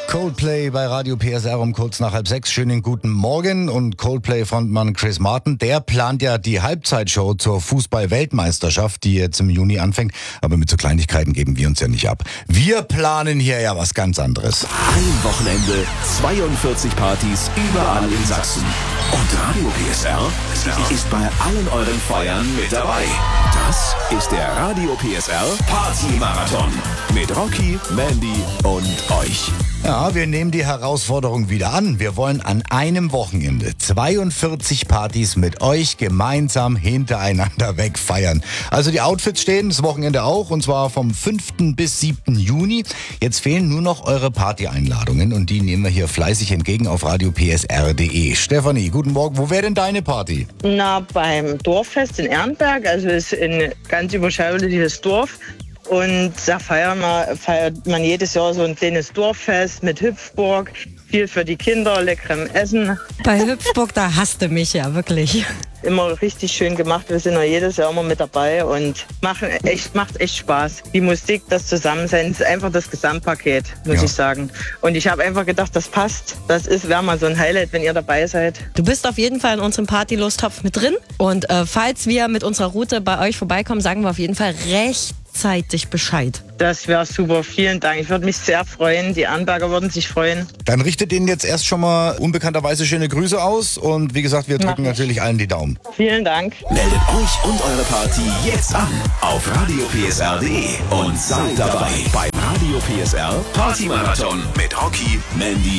Coldplay bei Radio PSR um kurz nach 5:30. Schönen guten Morgen. Und Coldplay-Frontmann Chris Martin, der plant ja die Halbzeitshow zur Fußball-Weltmeisterschaft, die jetzt im Juni anfängt. Aber mit so Kleinigkeiten geben wir uns ja nicht ab. Wir planen hier ja was ganz anderes. Ein Wochenende, 42 Partys überall in Sachsen. Und Radio PSR ist bei allen euren Feiern mit dabei. Das ist der Radio PSR Party-Marathon mit Rocky, Mandy und euch. Ja, wir nehmen die Herausforderung wieder an. Wir wollen an einem Wochenende 42 Partys mit euch gemeinsam hintereinander weg feiern. Also die Outfits stehen, das Wochenende auch, und zwar vom 5. bis 7. Juni. Jetzt fehlen nur noch eure Party-Einladungen und die nehmen wir hier fleißig entgegen auf radiopsr.de. Stefanie, guten Morgen. Wo wäre denn deine Party? Na, beim Dorffest in Ehrenberg, also ist ein ganz überschauliches Dorf. Und da feiert man jedes Jahr so ein kleines Dorffest mit Hüpfburg, viel für die Kinder, leckerem Essen. Bei Hüpfburg, da hasst du mich ja wirklich. Immer richtig schön gemacht, wir sind ja jedes Jahr immer mit dabei und macht echt Spaß. Die Musik, das Zusammensein, ist einfach das Gesamtpaket, muss ich sagen. Und ich habe einfach gedacht, das passt. Wäre mal so ein Highlight, wenn ihr dabei seid. Du bist auf jeden Fall in unserem Party-Lostopf mit drin. Und falls wir mit unserer Route bei euch vorbeikommen, sagen wir auf jeden Fall rechtzeitig Bescheid. Das wäre super, vielen Dank. Ich würde mich sehr freuen, die Anberger würden sich freuen. Dann richtet Ihnen jetzt erst schon mal unbekannterweise schöne Grüße aus und wie gesagt, wir drücken natürlich allen die Daumen. Vielen Dank. Meldet euch und eure Party jetzt an auf radiopsr.de und seid dabei beim Radio PSR Party-Marathon mit Rocky, Mandy